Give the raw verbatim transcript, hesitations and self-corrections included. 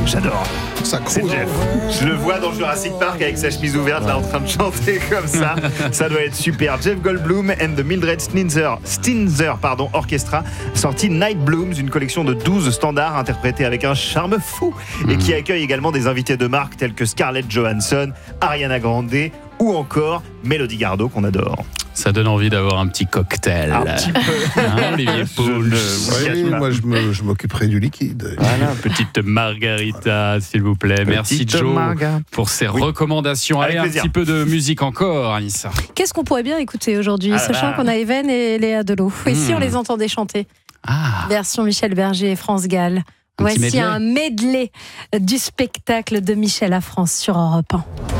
J'adore. Ça C'est croule. Jeff. Je le vois dans Jurassic Park avec sa chemise ouverte là en train de chanter comme ça. Ça doit être super. Jeff Goldblum and the Mildred Stinzer, Stinzer pardon, Orchestra, sorti Night Blooms, une collection de douze standards interprétés avec un charme fou et qui accueille également des invités de marque tels que Scarlett Johansson, Ariana Grande ou encore Mélodie Gardot qu'on adore. Ça donne envie d'avoir un petit cocktail. Un petit peu. Hein, Olivier Pouls. Oui, moi je, me, je m'occuperai du liquide. Voilà, petite margarita, s'il vous plaît. Merci Petite Joe marga. pour ces Oui. recommandations. Avec Allez, un plaisir. petit peu de musique encore, Anissa. Qu'est-ce qu'on pourrait bien écouter aujourd'hui, Ah sachant là. qu'on a Even et Léa Delot. Et si Hmm. on les entendait chanter, Ah, version Michel Berger et France Gall. Un petit Voici medley. un medley du spectacle de Michel à France sur Europe un.